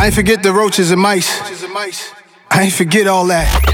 I ain't forget the roaches and mice. I ain't forget all that.